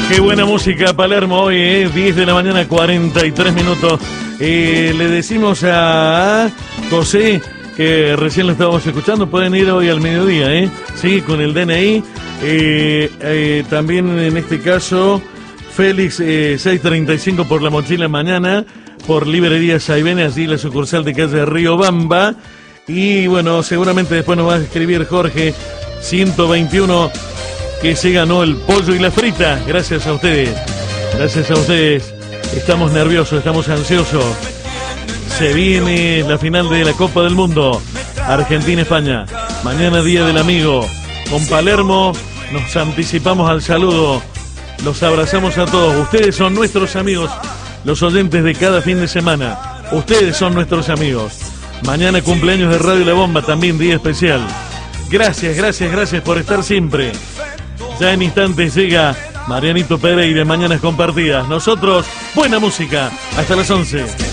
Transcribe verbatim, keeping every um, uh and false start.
Qué buena música, Palermo, hoy, eh, diez de la mañana, cuarenta y tres minutos. Eh, le decimos a José, que recién lo estábamos escuchando, pueden ir hoy al mediodía, ¿eh? Sí, con el D N I. Eh, eh, también en este caso, Félix, eh, seis treinta y cinco por la mochila mañana, por Librería Saibene, allí la sucursal de calle Río Bamba. Y bueno, seguramente después nos va a escribir Jorge, ciento veintiuno, que se ganó el pollo y la frita. Gracias a ustedes, gracias a ustedes. Estamos nerviosos, estamos ansiosos. Se viene la final de la Copa del Mundo, Argentina-España. Mañana día del amigo. Con Palermo nos anticipamos al saludo. Los abrazamos a todos. Ustedes son nuestros amigos, los oyentes de cada fin de semana. Ustedes son nuestros amigos. Mañana cumpleaños de Radio La Bomba, también día especial. Gracias, gracias, gracias por estar siempre. Ya en instantes llega Marianito Pereira de Mañanas Compartidas. Nosotros, buena música, hasta las once.